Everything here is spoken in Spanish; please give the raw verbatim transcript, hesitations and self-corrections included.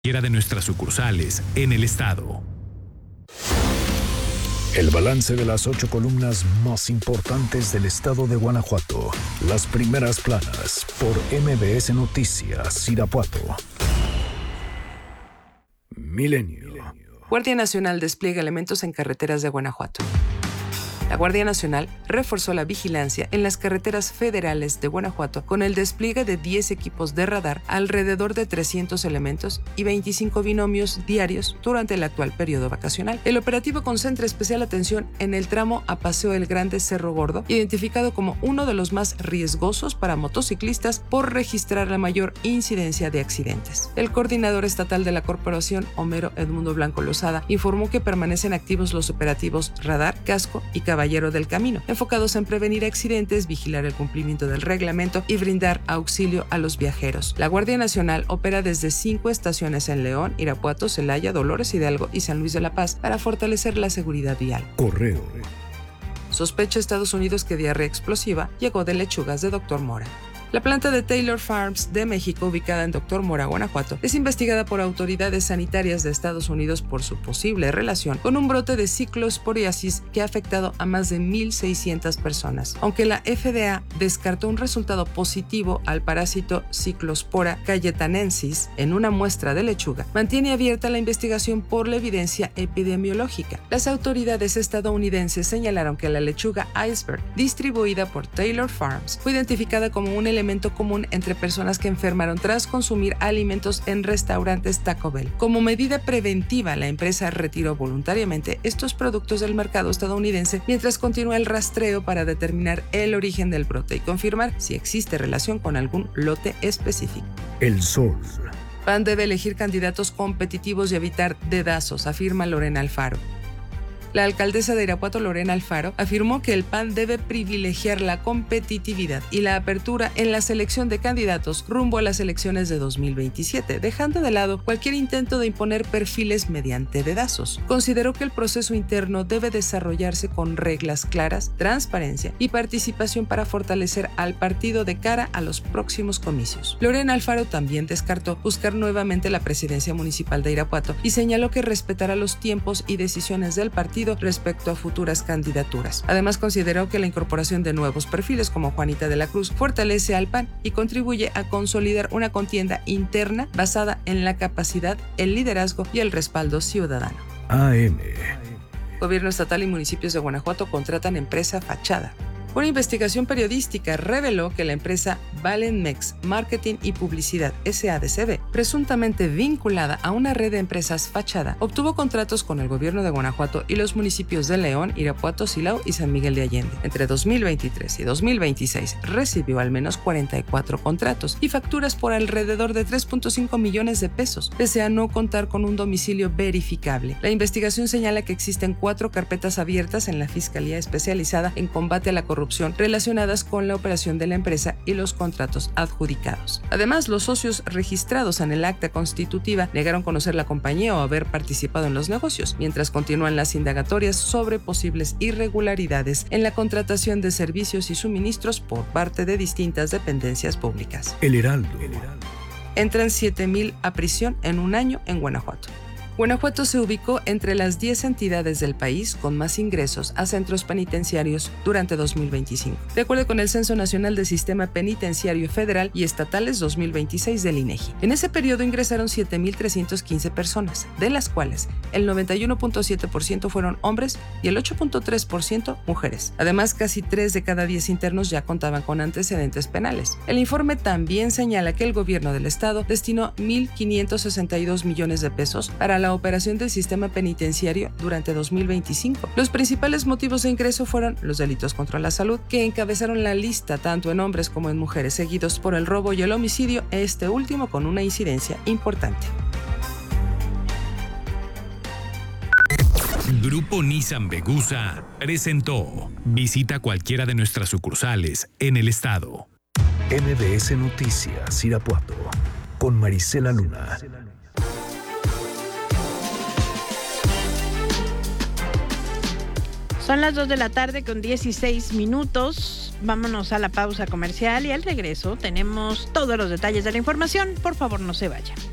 cualquiera de nuestras sucursales en el estado. El balance de las ocho columnas más importantes del estado de Guanajuato. Las primeras planas por M B S Noticias, Irapuato. Milenio. Guardia Nacional despliega elementos en carreteras de Guanajuato. La Guardia Nacional reforzó la vigilancia en las carreteras federales de Guanajuato con el despliegue de diez equipos de radar, alrededor de trescientos elementos y veinticinco binomios diarios durante el actual periodo vacacional. El operativo concentra especial atención en el tramo a Paseo El Grande Cerro Gordo, identificado como uno de los más riesgosos para motociclistas por registrar la mayor incidencia de accidentes. El coordinador estatal de la corporación, Homero Edmundo Blanco Lozada, informó que permanecen activos los operativos Radar, Casco y Caballero del Camino, enfocados en prevenir accidentes, vigilar el cumplimiento del reglamento y brindar auxilio a los viajeros. La Guardia Nacional opera desde cinco estaciones en León, Irapuato, Celaya, Dolores Hidalgo y San Luis de la Paz para fortalecer la seguridad vial. Correo. Sospecha Estados Unidos que diarrea explosiva llegó de lechugas de doctor Mora. La planta de Taylor Farms de México, ubicada en doctor Mora, Guanajuato, es investigada por autoridades sanitarias de Estados Unidos por su posible relación con un brote de ciclosporiasis que ha afectado a más de mil seiscientas personas. Aunque la F D A descartó un resultado positivo al parásito Cyclospora cayetanensis en una muestra de lechuga, mantiene abierta la investigación por la evidencia epidemiológica. Las autoridades estadounidenses señalaron que la lechuga iceberg, distribuida por Taylor Farms, fue identificada como un elemento elemento común entre personas que enfermaron tras consumir alimentos en restaurantes Taco Bell. Como medida preventiva, la empresa retiró voluntariamente estos productos del mercado estadounidense mientras continúa el rastreo para determinar el origen del brote y confirmar si existe relación con algún lote específico. El Sol. P A N debe elegir candidatos competitivos y evitar dedazos, afirma Lorena Alfaro. La alcaldesa de Irapuato, Lorena Alfaro, afirmó que el P A N debe privilegiar la competitividad y la apertura en la selección de candidatos rumbo a las elecciones de dos mil veintisiete, dejando de lado cualquier intento de imponer perfiles mediante dedazos. Consideró que el proceso interno debe desarrollarse con reglas claras, transparencia y participación para fortalecer al partido de cara a los próximos comicios. Lorena Alfaro también descartó buscar nuevamente la presidencia municipal de Irapuato y señaló que respetará los tiempos y decisiones del partido respecto a futuras candidaturas. Además, consideró que la incorporación de nuevos perfiles como Juanita de la Cruz fortalece al P A N y contribuye a consolidar una contienda interna basada en la capacidad, el liderazgo y el respaldo ciudadano. A M. Gobierno estatal y municipios de Guanajuato contratan empresa fachada. Una investigación periodística reveló que la empresa Valenmex Marketing y Publicidad S A D C B, presuntamente vinculada a una red de empresas fachada, obtuvo contratos con el gobierno de Guanajuato y los municipios de León, Irapuato, Silao y San Miguel de Allende. Entre dos mil veintitrés y dos mil veintiséis recibió al menos cuarenta y cuatro contratos y facturas por alrededor de tres punto cinco millones de pesos, pese a no contar con un domicilio verificable. La investigación señala que existen cuatro carpetas abiertas en la Fiscalía Especializada en Combate a la Corrupción relacionadas con la operación de la empresa y los contratos adjudicados. Además, los socios registrados en el acta constitutiva negaron conocer la compañía o haber participado en los negocios, mientras continúan las indagatorias sobre posibles irregularidades en la contratación de servicios y suministros por parte de distintas dependencias públicas. El Heraldo. Entran siete mil a prisión en un año en Guanajuato. Guanajuato se ubicó entre las diez entidades del país con más ingresos a centros penitenciarios durante dos mil veinticinco, de acuerdo con el Censo Nacional del Sistema Penitenciario Federal y Estatales dos mil veintiséis del INEGI. En ese periodo ingresaron siete mil trescientas quince personas, de las cuales el noventa y uno punto siete por ciento fueron hombres y el ocho punto tres por ciento mujeres. Además, casi tres de cada diez internos ya contaban con antecedentes penales. El informe también señala que el gobierno del estado destinó mil quinientos sesenta y dos millones de pesos para la operación del sistema penitenciario durante dos mil veinticinco. Los principales motivos de ingreso fueron los delitos contra la salud, que encabezaron la lista tanto en hombres como en mujeres, seguidos por el robo y el homicidio, este último con una incidencia importante. Grupo Nissan Vegusa presentó. Visita cualquiera de nuestras sucursales en el estado. M B S Noticias, Irapuato, con Marisela Luna. Son las dos de la tarde con dieciséis minutos. Vámonos a la pausa comercial y al regreso tenemos todos los detalles de la información. Por favor, no se vayan.